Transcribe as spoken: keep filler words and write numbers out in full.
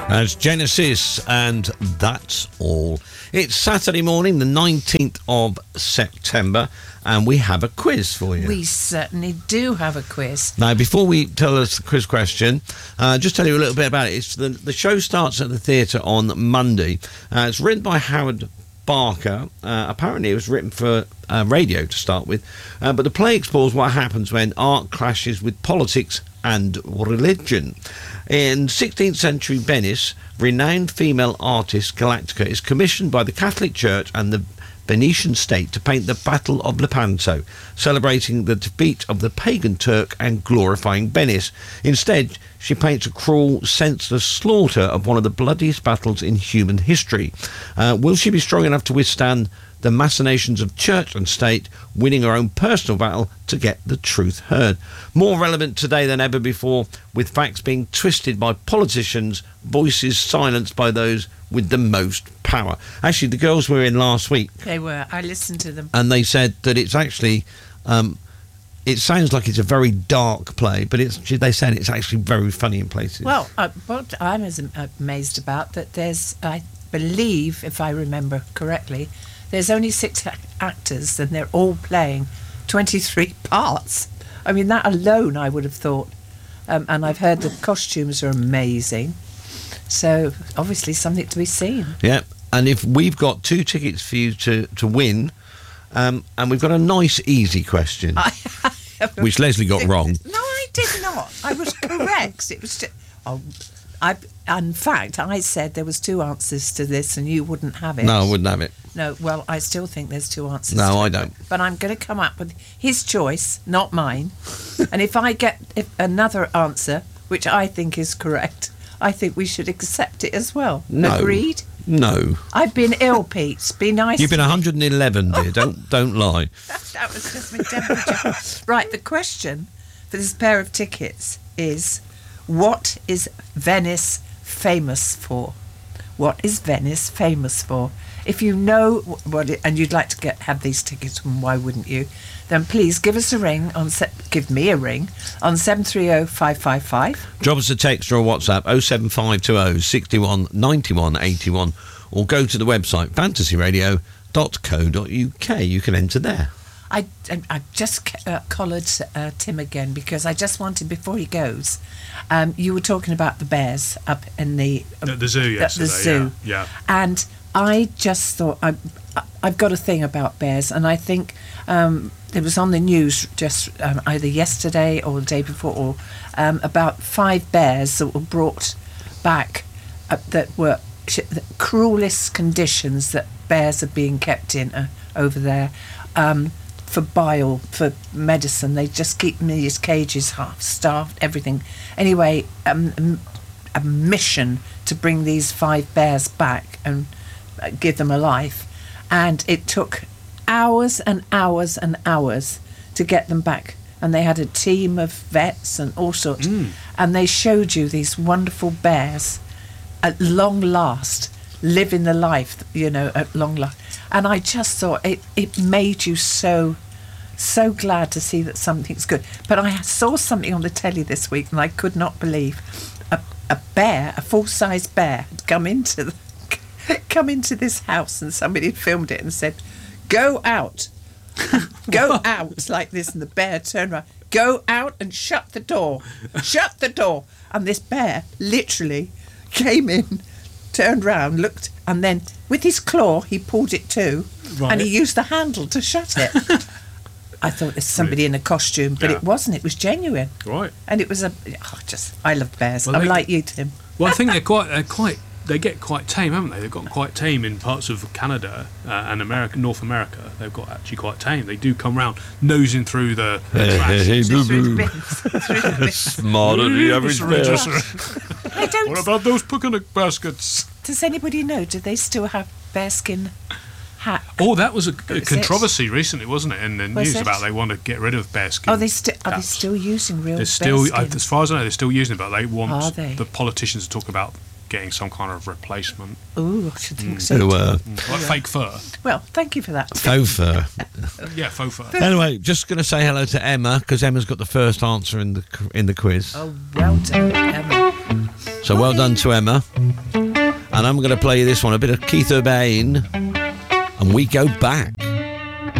As Genesis, and that's all. It's Saturday morning, the nineteenth of September, and we have a quiz for you. We certainly do have a quiz. Now, before we tell us the quiz question, uh, just tell you a little bit about it. It's the, the show starts at the theatre on Monday. Uh, it's written by Howard Barker. Uh, apparently, it was written for uh, radio to start with, uh, but the play explores what happens when art clashes with politics and religion. In sixteenth century Venice, renowned female artist Galactica is commissioned by the Catholic Church and the Venetian state to paint the Battle of Lepanto, celebrating the defeat of the pagan Turk and glorifying Venice. Instead, she paints a cruel, senseless slaughter of one of the bloodiest battles in human history. Uh, will she be strong enough to withstand the machinations of church and state, winning her own personal battle to get the truth heard? More relevant today than ever before, with facts being twisted by politicians, voices silenced by those with the most power. Actually, the girls were in last week. They were. I listened to them. And they said that it's actually... Um, it sounds like it's a very dark play, but it's, they said it's actually very funny in places. Well, uh, what I'm as amazed about, that there's, I believe, if I remember correctly, there's only six actors and they're all playing twenty-three parts. I mean, that alone I would have thought. Um, and I've heard the costumes are amazing. So, obviously, something to be seen. Yeah, and if we've got two tickets for you to, to win, um, and we've got a nice, easy question, which Leslie got wrong. No, I did not. I was correct. It was just... Oh, I, in fact, I said there was two answers to this and you wouldn't have it. No, I wouldn't have it. No, well, I still think there's two answers. No, to I it, don't. But I'm going to come up with his choice, not mine. And if I get if another answer, which I think is correct, I think we should accept it as well. No. Agreed? No. I've been ill, Pete. Be nice. You've been one hundred eleven, dear. Don't don't lie. That was just my temperature. Right, the question for this pair of tickets is, what is Venice famous for? What is Venice famous for? If you know what it, and you'd like to get have these tickets, and why wouldn't you? Then please give us a ring on se- give me a ring on seven three zero five five five. Drop us a text or a WhatsApp oh seven five two oh six one nine one eight one, or go to the website fantasy radio dot co dot uk. You can enter there. I, I, I just uh, collared uh, Tim again because I just wanted, before he goes, um, you were talking about the bears up in the... Um, At the zoo yesterday, the zoo. Yeah, yeah. And I just thought, I, I've got a thing about bears, and I think um, it was on the news just um, either yesterday or the day before, or um, about five bears that were brought back uh, that were sh- the cruelest conditions that bears are being kept in uh, over there. Um, for bile, for medicine, they just keep them in these cages, half starved, everything. Anyway, um, a mission to bring these five bears back and give them a life, and it took hours and hours and hours to get them back, and they had a team of vets and all sorts, mm. and they showed you these wonderful bears at long last living the life, you know, at long last. And I just thought it, it made you so, so glad to see that something's good. But I saw something on the telly this week and I could not believe a, a bear, a full-size bear, had come into the, come into this house, and somebody had filmed it and said, "Go out, go out," like this, and the bear turned around, "Go out and shut the door, shut the door." And this bear literally came in, turned round, looked, and then with his claw he pulled it to, right. and he used the handle to shut it. I thought it was somebody in a costume, but yeah. it wasn't. It was genuine. Right. And it was a. Oh, just I love bears. Well, I'm they, like you, Tim. Well, I think they're quite. They're quite. They get quite tame, haven't they? They've got quite tame in parts of Canada uh, and America, North America. They've got actually quite tame. They do come round nosing through the, the hey, trash. Hey, hey, boo, boo. Smarter than the average bear. What about those picnic baskets? Does anybody know? Do they still have bearskin hats? Oh, that was a, a controversy it? recently, wasn't it? In the was news it? about they want to get rid of bearskin. Oh, they sti- are they still using real they're still, bearskin? As far as I know, they're still using it, but they want are they? the politicians to talk about getting some kind of replacement. Ooh, I should think mm. so. So, uh, mm. Like fake fur. Well, thank you for that. Faux fur. Yeah, faux fur. Anyway, just going to say hello to Emma, because Emma's got the first answer in the in the quiz. Oh, well done, Emma. So well done to Emma. And I'm going to play you this one, a bit of Keith Urban, and We Go Back.